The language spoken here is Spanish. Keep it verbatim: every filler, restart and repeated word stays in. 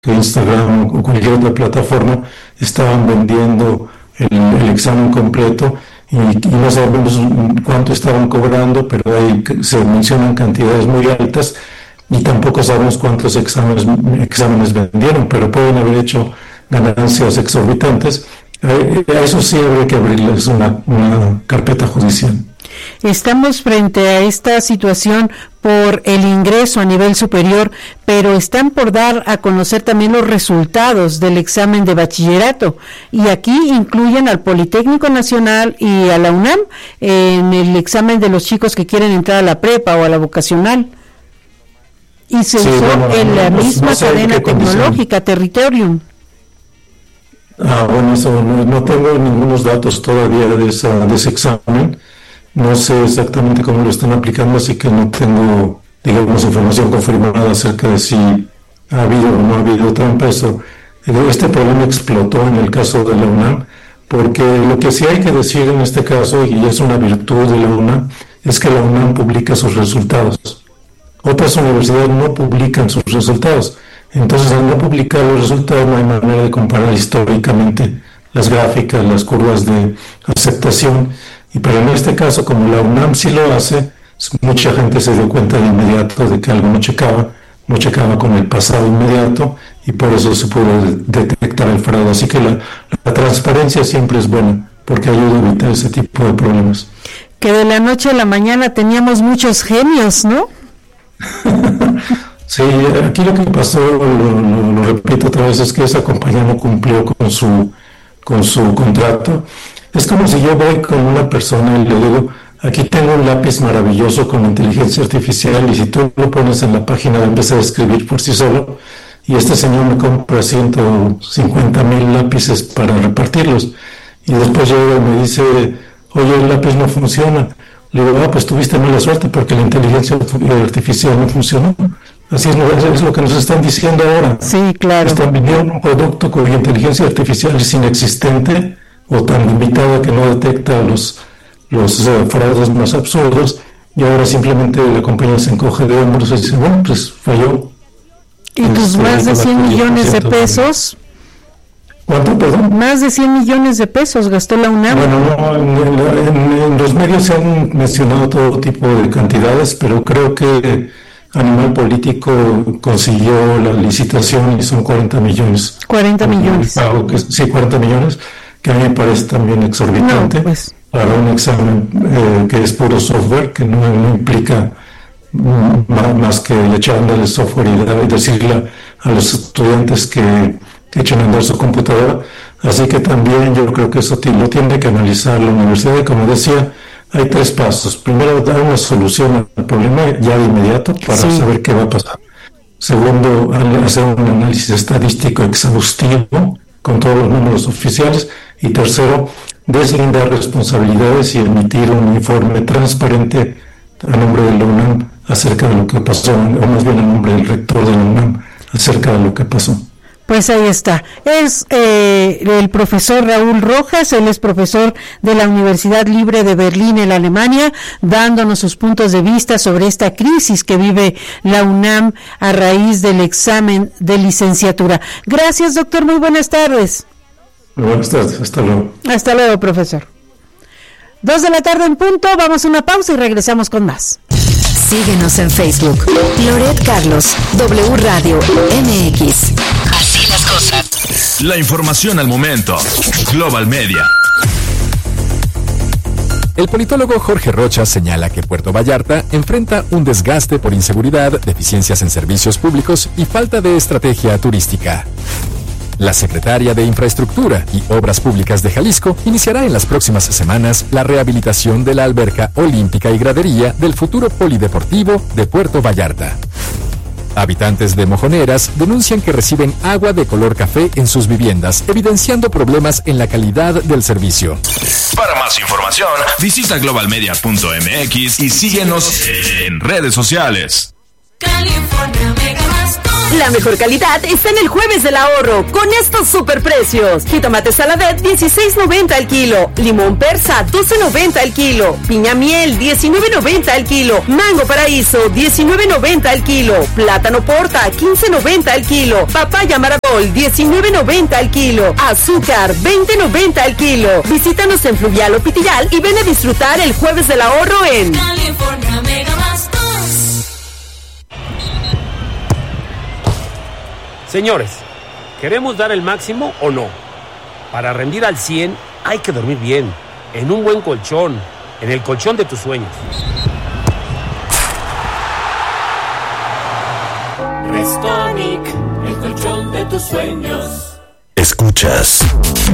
que Instagram o cualquier otra plataforma estaban vendiendo el, el examen completo y, y no sabemos cuánto estaban cobrando, pero ahí se mencionan cantidades muy altas y tampoco sabemos cuántos exámenes, exámenes vendieron, pero pueden haber hecho ganancias exorbitantes. A eso sí habría que abrirles una, una carpeta judicial. Estamos frente a esta situación por el ingreso a nivel superior, pero están por dar a conocer también los resultados del examen de bachillerato, y aquí incluyen al Politécnico Nacional y a la UNAM en el examen de los chicos que quieren entrar a la prepa o a la vocacional. Y se sí, usó bueno, en la no, misma no sé cadena tecnológica, Territorium. Ah, bueno, eso no, no tengo ningunos datos todavía de, esa, de ese examen. No sé exactamente cómo lo están aplicando, así que no tengo, digamos, información confirmada acerca de si ha habido o no ha habido trampa. Eso, este problema explotó en el caso de la UNAM, porque lo que sí hay que decir en este caso, y es una virtud de la UNAM, es que la UNAM publica sus resultados. Otras universidades no publican sus resultados. Entonces, al no publicar los resultados, no hay manera de comparar históricamente las gráficas, las curvas de aceptación. Y pero en este caso, como la UNAM sí lo hace, mucha gente se dio cuenta de inmediato de que algo no checaba, no checaba con el pasado inmediato, y por eso se pudo detectar el fraude. Así que la, la transparencia siempre es buena, porque ayuda a evitar ese tipo de problemas. Que de la noche a la mañana teníamos muchos genios, ¿no? Sí, aquí lo que pasó, lo, lo, lo repito otra vez, es que esa compañía no cumplió con su, con su contrato. Es como si yo voy con una persona y le digo, aquí tengo un lápiz maravilloso con inteligencia artificial, y si tú lo pones en la página va a empezar a escribir por sí solo, y este señor me compra ciento cincuenta mil lápices para repartirlos, y después llega y me dice, oye, el lápiz no funciona. Le digo, ah, pues tuviste mala suerte porque la inteligencia artificial no funcionó. Así es, es lo que nos están diciendo ahora. Sí, claro. Están vendiendo un producto cuya inteligencia artificial es inexistente o tan limitada que no detecta los, los uh, fraudes más absurdos, y ahora simplemente la compañía se encoge de hombros y dice, bueno, pues falló. ¿Y tus este, más de cien millones de pesos? ¿Cuánto, perdón? Más de cien millones de pesos gastó la UNAM. Bueno, no, en, en, en los medios se han mencionado todo tipo de cantidades, pero creo que Animal Político consiguió la licitación y son cuarenta millones. cuarenta millones. Pago, que, sí, cuarenta millones, que a mí me parece también exorbitante. No, pues. Para un examen eh, que es puro software, que no, no implica mm, más, más que echar a andar el software y decirle a los estudiantes que, que echen a andar su computadora. Así que también yo creo que eso t- lo tiene que analizar la universidad, y como decía, hay tres pasos. Primero, dar una solución al problema ya de inmediato para sí. saber qué va a pasar. Segundo, hacer un análisis estadístico exhaustivo con todos los números oficiales. Y tercero, deslindar responsabilidades y emitir un informe transparente a nombre de la UNAM acerca de lo que pasó, o más bien a nombre del rector de la UNAM acerca de lo que pasó. Pues ahí está. Es eh, el profesor Raúl Rojas, él es profesor de la Universidad Libre de Berlín en Alemania, dándonos sus puntos de vista sobre esta crisis que vive la UNAM a raíz del examen de licenciatura. Gracias, doctor. Muy buenas tardes. Buenas tardes. Hasta luego. Hasta luego, profesor. Dos de la tarde en punto. Vamos a una pausa y regresamos con más. Síguenos en Facebook. Loret Carlos, W Radio M X. Así las cosas. La información al momento. Global Media. El politólogo Jorge Rocha señala que Puerto Vallarta enfrenta un desgaste por inseguridad, deficiencias en servicios públicos y falta de estrategia turística. La secretaria de Infraestructura y Obras Públicas de Jalisco iniciará en las próximas semanas la rehabilitación de la alberca olímpica y gradería del futuro polideportivo de Puerto Vallarta. Habitantes de Mojoneras denuncian que reciben agua de color café en sus viviendas, evidenciando problemas en la calidad del servicio. Para más información, visita global media punto m x y síguenos en redes sociales. California Mega Más. La mejor calidad está en el Jueves del Ahorro, con estos superprecios. Jitomate saladet, dieciséis noventa al kilo. Limón persa, doce noventa al kilo. Piña miel, diecinueve noventa al kilo. Mango paraíso, diecinueve noventa al kilo. Plátano porta, quince noventa al kilo. Papaya maradol, diecinueve noventa al kilo. Azúcar, veinte noventa al kilo. Visítanos en Fluvial o Pitillal y ven a disfrutar el Jueves del Ahorro en California Mega Bastos. Señores, ¿queremos dar el máximo o no? Para rendir al cien hay que dormir bien, en un buen colchón, en el colchón de tus sueños. Restonic, el colchón de tus sueños. Escuchas